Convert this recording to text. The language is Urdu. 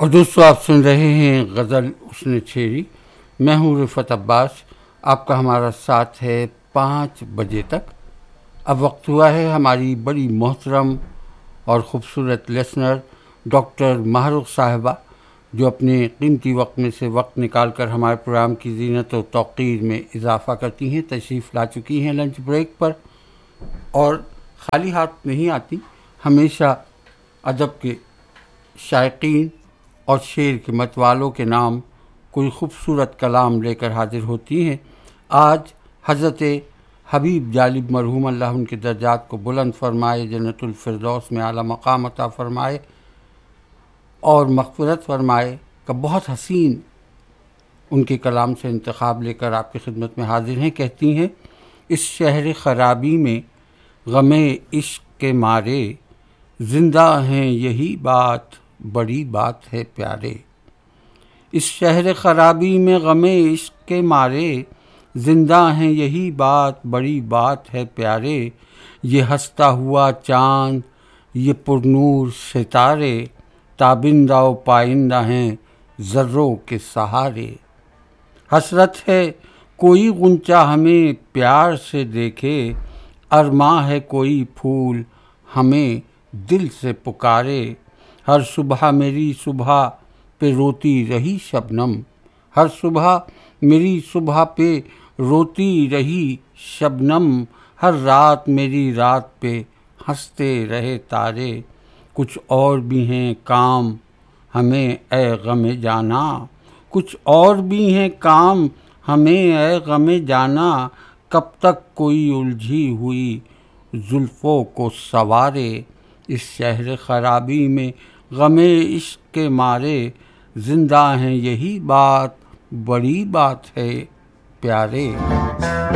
اور دوستو آپ سن رہے ہیں غزل حسن چھیری. میں ہوں رفعت عباس. آپ کا ہمارا ساتھ ہے 5 بجے تک. اب وقت ہوا ہے ہماری بڑی محترم اور خوبصورت لسنر ڈاکٹر ماہرخ صاحبہ جو اپنے قیمتی وقت میں سے وقت نکال کر ہمارے پروگرام کی زینت و توقیر میں اضافہ کرتی ہیں. تشریف لا چکی ہیں لنچ بریک پر اور خالی ہاتھ نہیں آتی. ہمیشہ ادب کے شائقین اور شعر کے متوالوں کے نام کوئی خوبصورت کلام لے کر حاضر ہوتی ہیں. آج حضرت حبیب جالب مرحوم اللہ ان کے درجات کو بلند فرمائے، جنت الفردوس میں اعلیٰ مقام عطا فرمائے اور مغفرت فرمائے کا بہت حسین ان کے کلام سے انتخاب لے کر آپ کی خدمت میں حاضر ہیں. کہتی ہیں: اس شہر خرابی میں غم عشق کے مارے زندہ ہیں یہی بات بڑی بات ہے پیارے. اس شہر خرابی میں غم عشق کے مارے زندہ ہیں یہی بات بڑی بات ہے پیارے. یہ ہنستا ہوا چاند یہ پرنور ستارے تابندہ و پائندہ ہیں ذروں کے سہارے. حسرت ہے کوئی غنچہ ہمیں پیار سے دیکھے، ارماں ہے کوئی پھول ہمیں دل سے پکارے. ہر صبح میری صبح پہ روتی رہی شبنم، ہر صبح میری صبح پہ روتی رہی شبنم، ہر رات میری رات پہ ہنستے رہے تارے. کچھ اور بھی ہیں کام ہمیں اے غم جانا، کچھ اور بھی ہیں کام ہمیں اے غم جانا، کب تک کوئی الجھی ہوئی زلفوں کو سنوارے. اس شہر خرابی میں غم عشق کے مارے زندہ ہیں یہی بات بڑی بات ہے پیارے.